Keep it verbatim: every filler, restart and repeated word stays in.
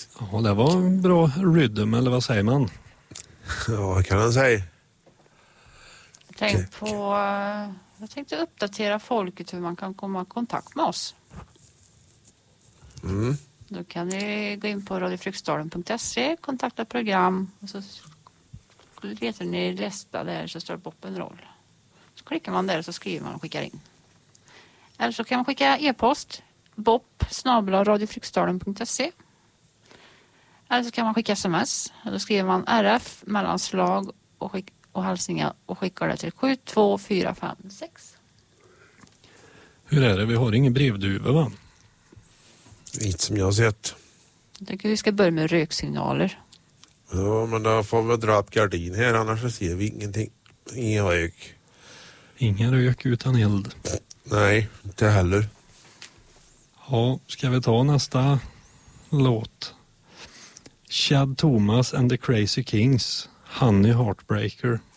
Ja, det var en bra rhythm, eller vad säger man? Ja, vad kan han säga? Tänk på, jag tänkte uppdatera folket hur man kan komma i kontakt med oss. Mm. Då kan ni gå in på radio fryksdalen punkt se, kontakta program och så letar ni lista där så står det upp en roll. Så klickar man där och så skriver man och skickar in. Eller så kan man skicka e-post bopp snabel-a radio fryksdalen punkt se. Eller så kan man skicka sms. Då skriver man R F mellanslag och, skick, och hälsningar och skickar det till sju två fyra fem sex. Hur är det? Vi har ingen brevduva, va? Inte som jag har sett. Jag tycker vi ska börja med röksignaler. Ja, men då får vi dra upp gardin här, annars så ser vi ingenting. Ingen rök. Ingen rök utan eld. Nej, inte heller. Ja, ska vi ta nästa låt? Chad Thomas and the Crazy Kings, Honey Heartbreaker.